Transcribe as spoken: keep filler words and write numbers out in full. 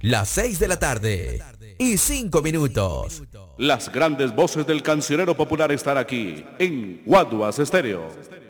las seis de la tarde y cinco minutos. Las grandes voces del cancionero popular están aquí en Guaduas Estéreo.